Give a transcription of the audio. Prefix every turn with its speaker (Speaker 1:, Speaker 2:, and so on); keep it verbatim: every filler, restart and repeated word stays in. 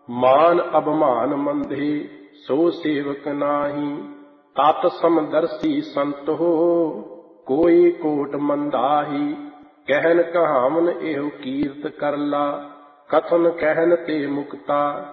Speaker 1: मान अभिमान मंधे सो सेवक नाही। तात समदर्शी संत हो कोई कोट मंदाही। कहन कहावन एहो कीर्त करला कथन कहन ते मुक्ता।